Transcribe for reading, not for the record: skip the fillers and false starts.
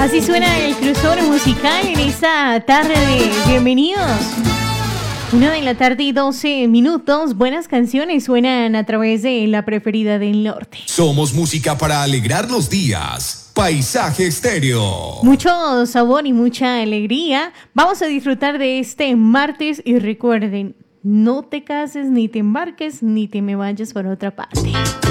Así suena el crossover musical en esta tarde de bienvenidos. 1:12 PM. Buenas canciones suenan a través de la preferida del norte. Somos música para alegrar los días. Paisaje Estéreo. Mucho sabor y mucha alegría. Vamos a disfrutar de este martes y recuerden, no te cases, ni te embarques, ni te me vayas por otra parte.